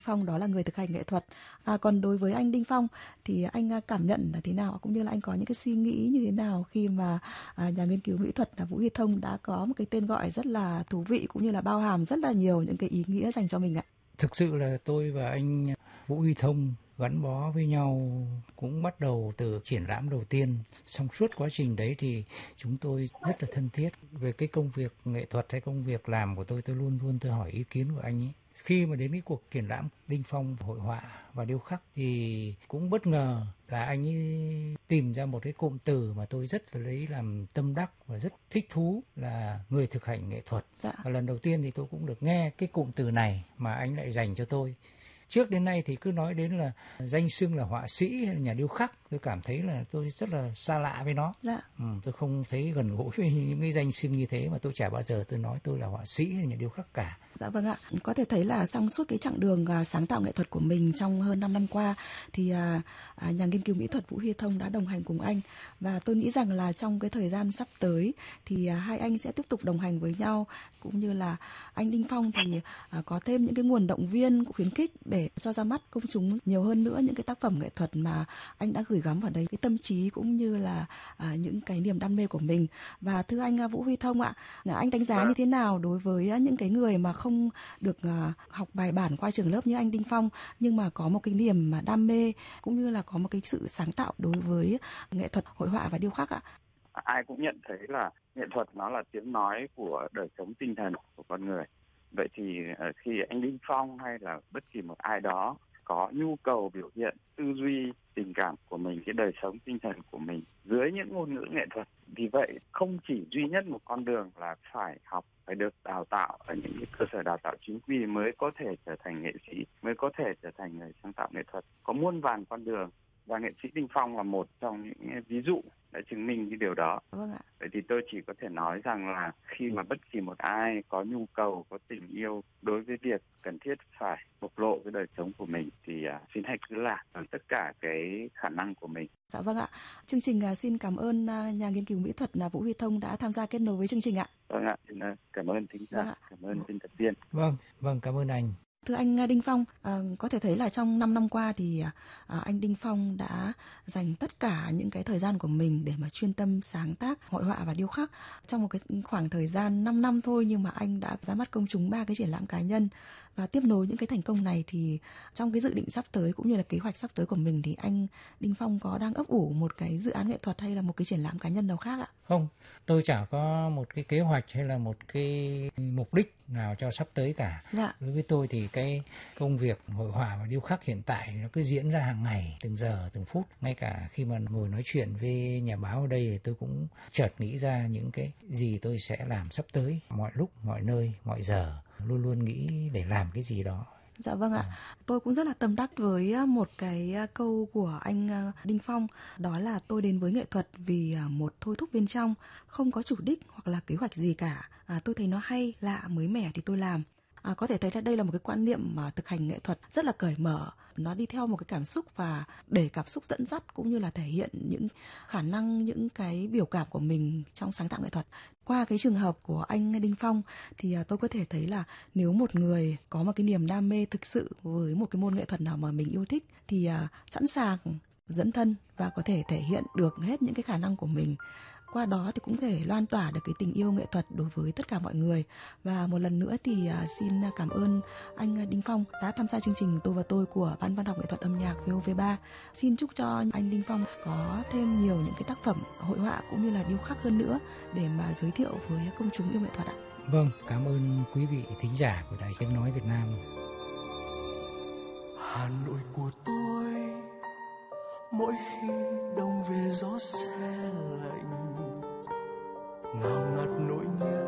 Phong đó là người thực hành nghệ thuật. Còn đối với anh Đinh Phong thì anh cảm nhận là thế nào, cũng như là anh có những cái suy nghĩ như thế nào khi mà nhà nghiên cứu mỹ thuật là Vũ Huy Thông đã có một cái tên gọi rất là thú vị, cũng như là bao hàm rất là nhiều những cái ý nghĩa dành cho mình ạ? Thực sự là tôi và anh Vũ Huy Thông gắn bó với nhau cũng bắt đầu từ triển lãm đầu tiên. Trong suốt quá trình đấy thì chúng tôi rất là thân thiết. Về cái công việc nghệ thuật hay công việc làm của tôi luôn luôn tôi hỏi ý kiến của anh ấy. Khi mà đến cái cuộc triển lãm Đinh Phong hội họa và điêu khắc thì cũng bất ngờ là anh ấy tìm ra một cái cụm từ mà tôi rất là lấy làm tâm đắc và rất thích thú là người thực hành nghệ thuật. Dạ. Và lần đầu tiên thì tôi cũng được nghe cái cụm từ này mà anh lại dành cho tôi. Trước đến nay thì cứ nói đến là danh xưng là họa sĩ hay là nhà điêu khắc, tôi cảm thấy là tôi rất là xa lạ với nó. Dạ. Tôi không thấy gần gũi với những cái danh xưng như thế, mà tôi chả bao giờ tôi nói tôi là họa sĩ hay nhà điêu khắc cả. Dạ vâng ạ. Có thể thấy là trong suốt cái chặng đường sáng tạo nghệ thuật của mình trong hơn 5 năm qua thì nhà nghiên cứu mỹ thuật Vũ Huy Thông đã đồng hành cùng anh, và tôi nghĩ rằng là trong cái thời gian sắp tới thì hai anh sẽ tiếp tục đồng hành với nhau, cũng như là anh Đinh Phong thì có thêm những cái nguồn động viên, khuyến khích để cho ra mắt công chúng nhiều hơn nữa những cái tác phẩm nghệ thuật mà anh đã gửi gắm vào đấy cái tâm trí cũng như là những cái niềm đam mê của mình. Và thưa anh Vũ Huy Thông ạ, anh đánh giá như thế nào đối với những cái người mà không được học bài bản qua trường lớp như anh Đinh Phong, nhưng mà có một cái niềm mà đam mê cũng như là có một cái sự sáng tạo đối với nghệ thuật hội họa và điêu khắc ạ? Ai cũng nhận thấy là nghệ thuật nó là tiếng nói của đời sống tinh thần của con người. Vậy thì khi anh Đinh Phong hay là bất kỳ một ai đó có nhu cầu biểu hiện tư duy, tình cảm của mình, cái đời sống tinh thần của mình dưới những ngôn ngữ nghệ thuật, vì vậy không chỉ duy nhất một con đường là phải học, phải được đào tạo ở những cái cơ sở đào tạo chính quy mới có thể trở thành nghệ sĩ, mới có thể trở thành người sáng tạo nghệ thuật. Có muôn vàn con đường và nghệ sĩ Đinh Phong là một trong những ví dụ đã chứng minh cái điều đó. Vâng ạ. Vậy thì tôi chỉ có thể nói rằng là khi mà bất kỳ một ai có nhu cầu, có tình yêu đối với việc cần thiết phải bộc lộ cái đời sống của mình thì xin hãy cứ làm bằng tất cả cái khả năng của mình. Dạ vâng ạ. Chương trình xin cảm ơn nhà nghiên cứu mỹ thuật Vũ Huy Thông đã tham gia kết nối với chương trình ạ. Vâng ạ, xin cảm ơn thính giả, Vâng, cảm ơn biên tập viên. Vâng, cảm ơn anh. Thưa anh Đinh Phong, có thể thấy là trong 5 năm qua thì anh Đinh Phong đã dành tất cả những cái thời gian của mình để mà chuyên tâm sáng tác hội họa và điêu khắc. Trong một cái khoảng thời gian 5 năm thôi nhưng mà anh đã ra mắt công chúng 3 cái triển lãm cá nhân. Và tiếp nối những cái thành công này thì trong cái dự định sắp tới cũng như là kế hoạch sắp tới của mình thì anh Đinh Phong có đang ấp ủ một cái dự án nghệ thuật hay là một cái triển lãm cá nhân nào khác ạ? Không, tôi chả có một cái kế hoạch hay là một cái mục đích nào cho sắp tới cả. Dạ. Đối với tôi thì cái công việc hội họa và điêu khắc hiện tại nó cứ diễn ra hàng ngày, từng giờ, từng phút. Ngay cả khi mà ngồi nói chuyện với nhà báo ở đây thì tôi cũng chợt nghĩ ra những cái gì tôi sẽ làm sắp tới, mọi lúc, mọi nơi, mọi giờ. Luôn luôn nghĩ để làm cái gì đó. Dạ vâng ạ. Tôi cũng rất là tâm đắc với một cái câu của anh Đinh Phong, đó là tôi đến với nghệ thuật vì một thôi thúc bên trong, không có chủ đích hoặc là kế hoạch gì cả. Tôi thấy nó hay, lạ, mới mẻ thì tôi làm. Có thể thấy là đây là một cái quan niệm mà thực hành nghệ thuật rất là cởi mở, nó đi theo một cái cảm xúc và để cảm xúc dẫn dắt cũng như là thể hiện những khả năng, những cái biểu cảm của mình trong sáng tạo nghệ thuật. Qua cái trường hợp của anh Đinh Phong thì tôi có thể thấy là nếu một người có một cái niềm đam mê thực sự với một cái môn nghệ thuật nào mà mình yêu thích thì sẵn sàng dẫn thân và có thể thể hiện được hết những cái khả năng của mình. Qua đó thì cũng thể loan tỏa được cái tình yêu nghệ thuật đối với tất cả mọi người. Và một lần nữa thì xin cảm ơn anh Đinh Phong đã tham gia chương trình Tôi và Tôi của Ban Văn học Nghệ thuật âm nhạc VOV3. Xin chúc cho anh Đinh Phong có thêm nhiều những cái tác phẩm hội họa cũng như là điêu khắc hơn nữa để mà giới thiệu với công chúng yêu nghệ thuật ạ. Vâng, cảm ơn quý vị thính giả của Đài Tiếng Nói Việt Nam. Hà Nội của tôi mỗi khi đông về gió se lạnh, ngào ngạt nỗi nhớ